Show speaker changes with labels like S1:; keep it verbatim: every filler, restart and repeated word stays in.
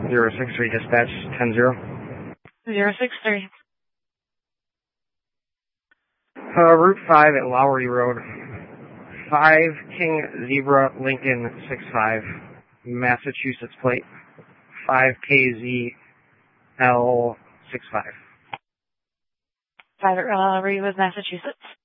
S1: zero six three dispatch, ten zero.
S2: zero six three.
S1: Uh, Route five at Lowry Road. five King Zebra Lincoln six five, Massachusetts plate. five K Z L six five.
S2: five at uh, Reed, Massachusetts.